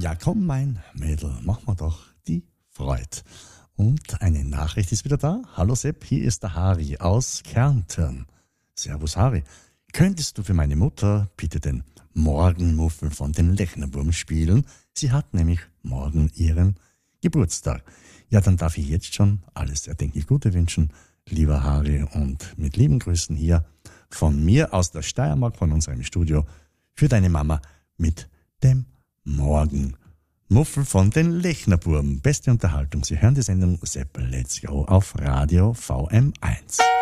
Ja, komm, mein Mädel, mach mir doch die Freude. Und eine Nachricht ist wieder da. Hallo Sepp, hier ist der Harry aus Kärnten. Servus Harry. Könntest du für meine Mutter bitte den Morgenmuffel von den Lechnerburm spielen? Sie hat nämlich morgen ihren Geburtstag. Ja, dann darf ich jetzt schon alles erdenklich Gute wünschen, lieber Harry. Und mit lieben Grüßen hier von mir aus der Steiermark, von unserem Studio, für deine Mama mit dem Morgenmuffel von den Lechnerburm. Beste Unterhaltung. Sie hören die Sendung Sepp Let's Go auf Radio VM1.